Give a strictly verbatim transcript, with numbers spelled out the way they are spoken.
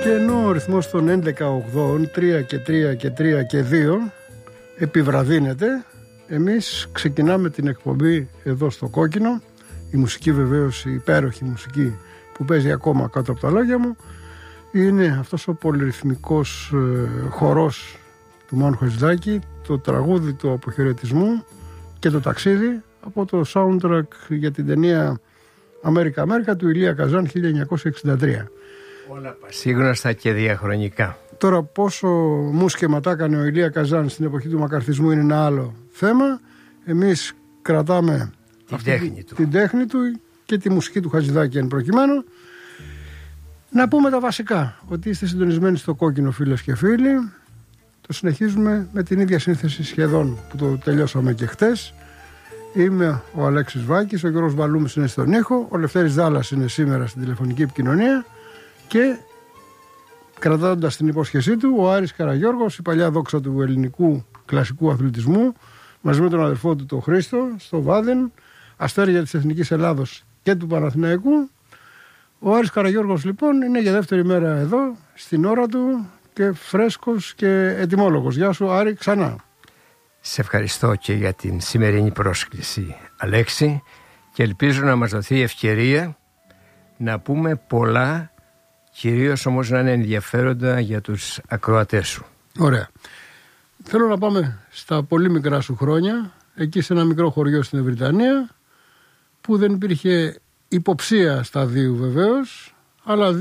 Και ενώ ο ρυθμός των έντεκα ογδόων, τρία και τρία και τρία και δύο επιβραδύνεται, εμείς ξεκινάμε την εκπομπή εδώ στο Κόκκινο. Η μουσική βεβαίως, η υπέροχη μουσική που παίζει ακόμα κάτω από τα λόγια μου, είναι αυτός ο πολυρυθμικός ε, χορός του Μάνου Χατζηδάκη, το τραγούδι του αποχαιρετισμού και το ταξίδι από το soundtrack για την ταινία Αμέρικα Αμέρικα του Ηλία Καζάν χίλια εννιακόσια εξήντα τρία. Όλα πασίγνωστα και διαχρονικά. Τώρα πόσο μουσκεμα τα έκανε ο Ηλία Καζάν στην εποχή του μακαρθισμού είναι ένα άλλο θέμα. Εμείς κρατάμε την τέχνη, του. την τέχνη του και τη μουσική του Χατζηδάκη εν προκειμένου. Να πούμε τα βασικά, ότι είστε συντονισμένοι στο Κόκκινο, φίλες και φίλοι. Το συνεχίζουμε με την ίδια σύνθεση σχεδόν που το τελειώσαμε και χτες. Είμαι ο Αλέξης Βάκης, ο Γιώργος Βαλούμης είναι στον ήχο, ο Λευτέρης Δάλλας είναι σήμερα στην τηλεφωνική επικοινωνία και κρατώντας την υπόσχεσή του, ο Άρης Καραγιώργος, η παλιά δόξα του ελληνικού κλασικού αθλητισμού, μαζί με τον αδερφό του τον Χρήστο, στο Βάδεν, αστέρια της Εθνικής Ελλάδος και του Παναθηναϊκού. Ο Άρης Καραγιώργος λοιπόν είναι για δεύτερη μέρα εδώ, στην ώρα του και φρέσκος και ετοιμόλογος. Γεια σου Άρη, ξανά. Σε ευχαριστώ και για την σημερινή πρόσκληση, Αλέξη, και ελπίζω να μας δοθεί ευκαιρία να πούμε πολλά, κυρίως όμως να είναι ενδιαφέροντα για τους ακροατές σου. Ωραία. Θέλω να πάμε στα πολύ μικρά σου χρόνια, εκεί σε ένα μικρό χωριό στην Βρυτανία, που δεν υπήρχε υποψία σταδίου βεβαίως, αλλά